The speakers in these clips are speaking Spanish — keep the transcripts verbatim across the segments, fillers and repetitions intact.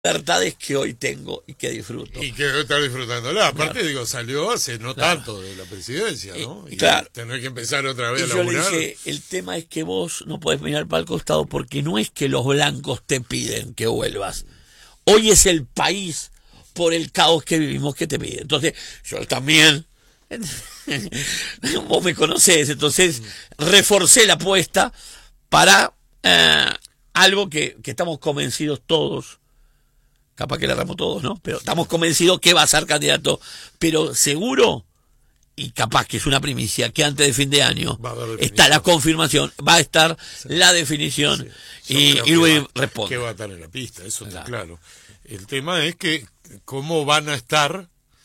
libertades que hoy tengo y que disfruto. Y que hoy está disfrutándola. Aparte, claro. digo, salió hace no claro. tanto de la presidencia, ¿no? Y, y claro. tener que empezar otra vez y a yo laburar. le dije, el tema es que vos no podés mirar para el costado porque no es que los blancos te piden que vuelvas. Hoy es el país por el caos que vivimos que te pide. Entonces, yo también, vos me conocés, entonces reforcé la apuesta para eh, algo que, que estamos convencidos todos. Capaz que le erramos todos, ¿no? Pero estamos convencidos que va a ser candidato. Pero seguro, y capaz que es una primicia, que antes de fin de año está la confirmación, va a estar sí. la definición. Sí. Y, y Luis responde. Que va a estar en la pista, eso está claro. El tema es que cómo van a estar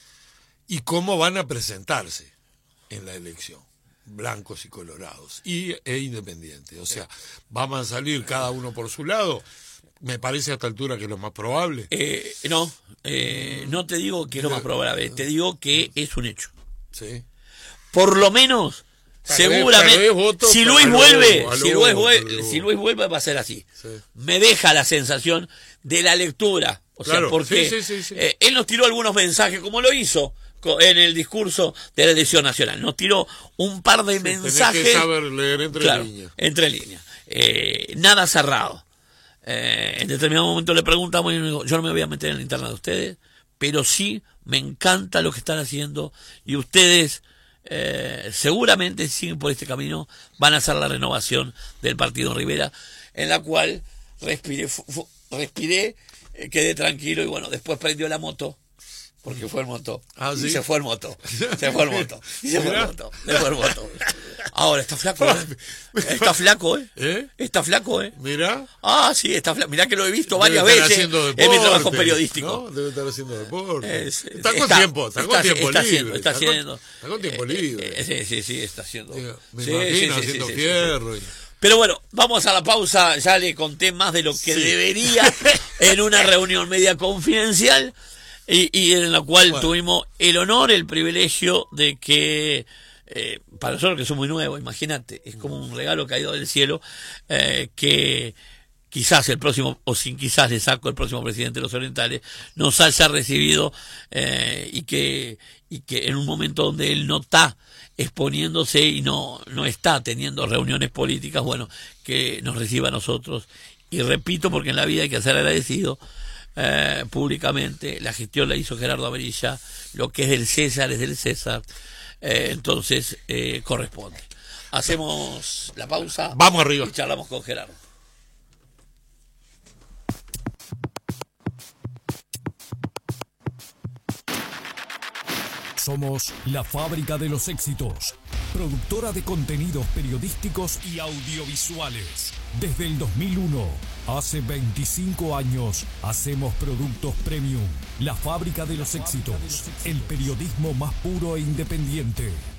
y cómo van a presentarse en la elección. Blancos y colorados. Y, e independientes. O sea, ¿van a salir cada uno por su lado? Me parece a esta altura que es lo más probable. Eh, no, eh, no te digo que es lo más probable, te digo que es un hecho. Sí. Por lo menos, tal seguramente, vez, voto, si Luis vuelve, luego, si, Luis vuelve si Luis vuelve va a ser así. Sí. Me deja la sensación de la lectura, o claro, sea, porque sí, sí, sí, sí. Eh, él nos tiró algunos mensajes, como lo hizo en el discurso de la elección nacional. Nos tiró un par de sí, mensajes. Tenés que saber leer entre claro, líneas. Entre líneas. Eh, nada cerrado. Eh, en determinado momento le preguntamos y digo, yo no me voy a meter en la interna de ustedes, pero sí me encanta lo que están haciendo y ustedes eh, seguramente si siguen por este camino van a hacer la renovación del partido Rivera, en la cual respiré, fu, fu, respiré eh, quedé tranquilo y bueno, después prendió la moto. Porque fue el moto. Ah, y ¿sí? se fue el moto. Se fue el moto. Y se fue el moto. Se fue el moto. Ahora está flaco, ¿eh? Está flaco, ¿eh? ¿Eh? Está flaco, ¿eh? Mirá. Ah, sí, está flaco. Mirá que lo he visto varias veces en mi trabajo periodístico. ¿No? Debe estar haciendo deporte. Es, está con está, tiempo, está, está con tiempo está libre. Haciendo, está, está, haciendo, con, está con tiempo libre. Eh, eh, sí, sí, sí, está haciendo. Digo, me sí, imagino sí, sí, haciendo sí, fierro. Sí, sí. Y... Pero bueno, vamos a la pausa. Ya le conté más de lo que sí. debería en una reunión media confidencial. Y, y en la cual bueno. tuvimos el honor, el privilegio de que, eh, para nosotros que somos muy nuevos, imagínate, es como un regalo caído del cielo, eh, que quizás el próximo, o sin quizás le saco el próximo presidente de los orientales, nos haya recibido eh, y que y que en un momento donde él no está exponiéndose y no, no está teniendo reuniones políticas, bueno, que nos reciba a nosotros. Y repito, porque en la vida hay que ser agradecido. Eh, públicamente, la gestión la hizo Gerardo Averilla, lo que es del César es del César, eh, entonces eh, corresponde. Hacemos la pausa, vamos arriba y charlamos con Gerardo. Somos la fábrica de los éxitos, productora de contenidos periodísticos y audiovisuales. Desde el dos mil uno, hace veinticinco años, hacemos productos premium. La fábrica de los éxitos, el periodismo más puro e independiente.